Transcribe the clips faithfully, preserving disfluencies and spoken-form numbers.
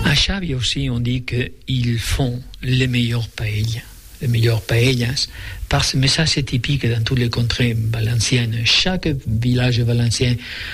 À Xàbia aussi, on dit qu'ils font les meilleures paelles, les meilleures paellas, parce que ça c'est typique dans toutes les contrées valenciennes. Chaque village valencien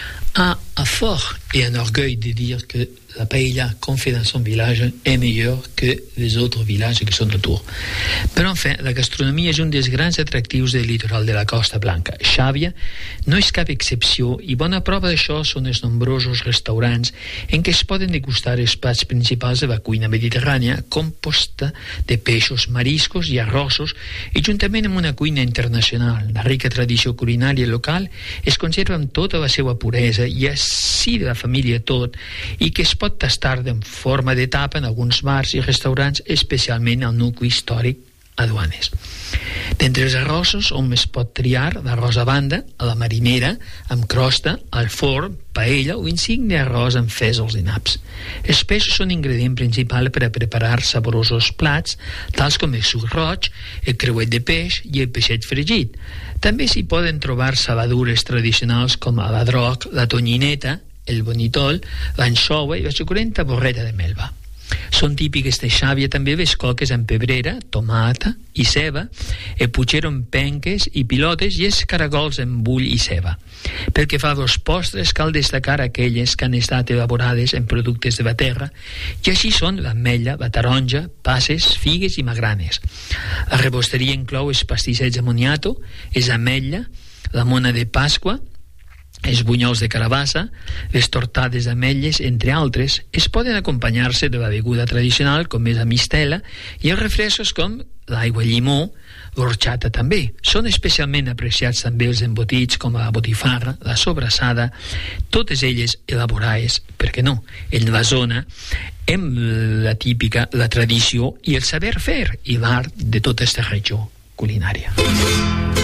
a un fort et un orgueil de dire que la paella qu'on fait dans son village est meilleure que les autres villages qui sont autour. Però, enfin, la gastronomia és un dels grans atractius del litoral de la Costa Blanca. Xàbia no és cap excepció i bona prova d'això són els nombrosos restaurants en què es poden degustar els plats principals de la cuina mediterrània, composta de peixos, mariscos i arrossos, i juntament amb una cuina internacional. La rica tradició culinària local es conserva amb tota la seva puresa i així de la família tot, i que es pot tastar de forma de tapa en alguns bars i restaurants, especialment al nucli històric a Duanes. D'entre els arrossos, hom es pot triar d'arròs a banda, a la marinera, amb crosta, al forn, paella o insigne arròs amb fèsols i naps. Els peixos són ingredient principal per a preparar saborosos plats, tals com el suc roig, el creuet de peix i el peixet fregit. També s'hi poden trobar saladures tradicionals com la droc, la tonyineta, el bonitol, l'anxova i la suculenta borreta de melva. Són típiques de Xàbia també les coques amb pebrera, tomata i ceba, el puchero amb penques i pilotes i els caragols amb bull i ceba. Pel que fa als postres, cal destacar aquelles que han estat elaborades en productes de la terra, i així són l'ametlla, la taronja, passes, figues i magranes. La rebosteria inclou els pastissets de moniato, els ametlla, la mona de Pasqua, els bunyols de carabassa, les tortades d'ametlles, entre altres. Es poden acompanyar-se de la beguda tradicional, com és la mistela, i els refrescos com l'aigua llimó, l'orxata també. Són especialment apreciats també els embotits com la botifarra, la sobrassada, totes elles elaborades, per què no, en la zona, amb la típica, la tradició i el saber fer i l'art de tota aquesta regió culinària.